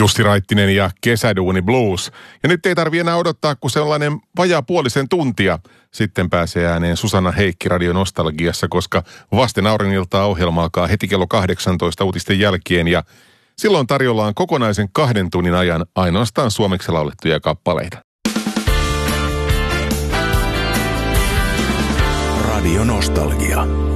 Jussi Raittinen ja Kesäduuni Blues. Ja nyt ei tarvitse enää odottaa kuin sellainen vajaa puolisen tuntia. Sitten pääsee ääneen Susanna Heikki Radio Nostalgiassa, koska Vasten auriniltaa ohjelma alkaa heti kello 18 uutisten jälkeen. Ja silloin tarjolla on kokonaisen 2 tunnin ajan ainoastaan suomeksi laulettuja kappaleita. Radio Nostalgia.